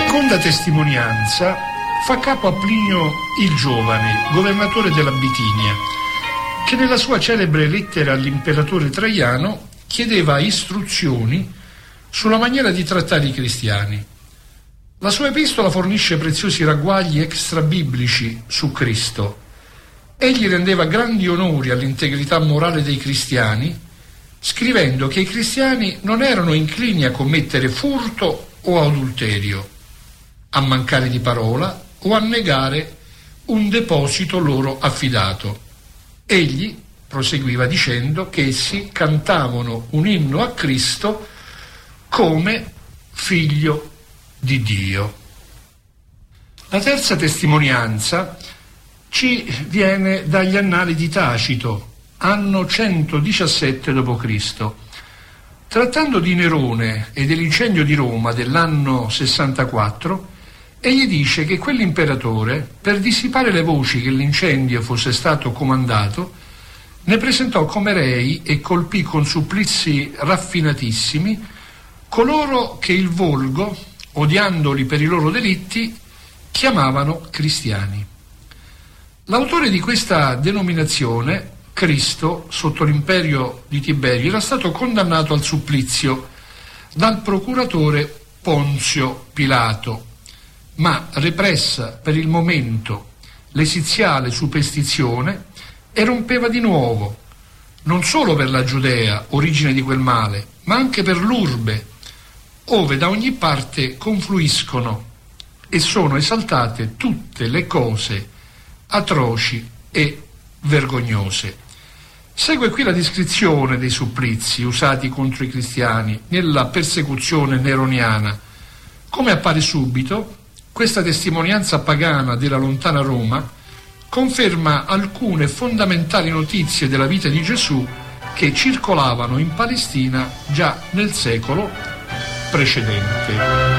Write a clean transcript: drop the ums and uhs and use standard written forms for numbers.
seconda testimonianza fa capo a Plinio il Giovane, governatore della Bitinia, che nella sua celebre lettera all'imperatore Traiano chiedeva istruzioni sulla maniera di trattare i cristiani. La sua epistola fornisce preziosi ragguagli extrabiblici su Cristo. Egli rendeva grandi onori all'integrità morale dei cristiani, scrivendo che i cristiani non erano inclini a commettere furto o adulterio, a mancare di parola o a negare un deposito loro affidato. Egli proseguiva dicendo che essi cantavano un inno a Cristo come figlio di Dio. La terza testimonianza ci viene dagli annali di Tacito, anno 117 d.C. Trattando di Nerone e dell'incendio di Roma dell'anno 64, egli dice che quell'imperatore, per dissipare le voci che l'incendio fosse stato comandato, ne presentò come rei e colpì con supplizi raffinatissimi coloro che il volgo, odiandoli per i loro delitti, chiamavano cristiani. L'autore di questa denominazione, Cristo, sotto l'imperio di Tiberio, era stato condannato al supplizio dal procuratore Ponzio Pilato, ma repressa per il momento l'esiziale superstizione, erompeva di nuovo, non solo per la Giudea, origine di quel male, ma anche per l'urbe, ove da ogni parte confluiscono e sono esaltate tutte le cose atroci e vergognose. Segue qui la descrizione dei supplizi usati contro i cristiani nella persecuzione neroniana. Come appare subito, questa testimonianza pagana della lontana Roma conferma alcune fondamentali notizie della vita di Gesù che circolavano in Palestina già nel secolo precedente.